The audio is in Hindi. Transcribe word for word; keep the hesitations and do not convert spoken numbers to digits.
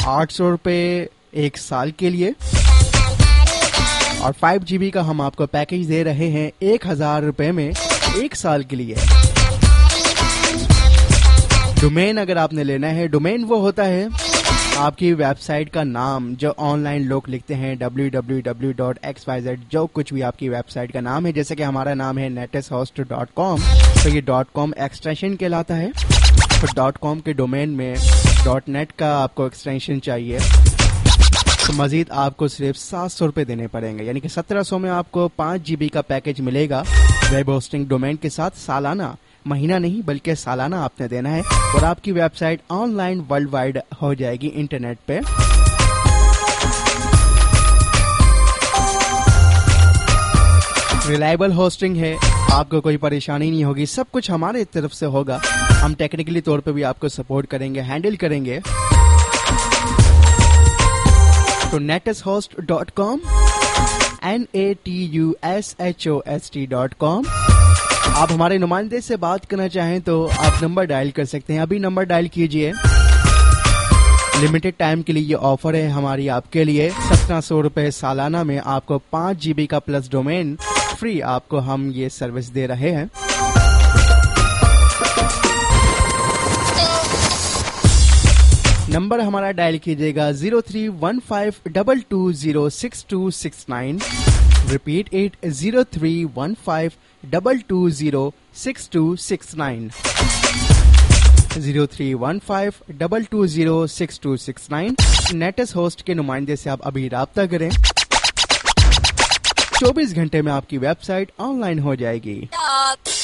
आठ सौ रुपये एक साल के लिए, और फाइव जीबी का हम आपको पैकेज दे रहे हैं एक हजार रुपये में एक साल के लिए। डोमेन अगर आपने लेना है, डोमेन वो होता है आपकी वेबसाइट का नाम जो ऑनलाइन लोग लिखते हैं W W W dot x Y Z, जो कुछ भी आपकी वेबसाइट का नाम है। जैसे कि हमारा नाम है नेटेस होस्ट डॉट कॉम, तो ये डॉट कॉम एक्सटेंशन कहलाता है। तो डॉट कॉम के डोमेन में डॉट नेट का आपको एक्सटेंशन चाहिए, तो मजीद आपको सिर्फ सात सौ रुपये देने पड़ेंगे, यानी कि सत्रह सौ में आपको पाँच जीबी का पैकेज मिलेगा वेब होस्टिंग डोमेन के साथ। सालाना, महीना नहीं बल्कि सालाना आपने देना है, और आपकी वेबसाइट ऑनलाइन वर्ल्ड वाइड हो जाएगी इंटरनेट पे। रिलायबल होस्टिंग है, आपको कोई परेशानी नहीं होगी, सब कुछ हमारे तरफ से होगा। हम टेक्निकली तौर पे भी आपको सपोर्ट करेंगे, हैंडल करेंगे। तो नेटेस host dot com, N A T U S H O S T dot com. आप हमारे नुमाइंदे से बात करना चाहें तो आप नंबर डायल कर सकते हैं, अभी नंबर डायल कीजिए। लिमिटेड टाइम के लिए ये ऑफर है हमारी आपके लिए। सत्रह सौ रुपए सालाना में आपको पाँच जीबी का प्लस डोमेन फ्री आपको हम ये सर्विस दे रहे हैं। नंबर हमारा डायल कीजिएगा zero three one five double two zero six to six nine. Repeat it, zero three one five double two zero six to six nine, zero three one five double two zero six to six nine. नेटेस host के नुमाइंदे से आप अभी राब्ता करें, चौबीस घंटे में आपकी वेबसाइट ऑनलाइन हो जाएगी।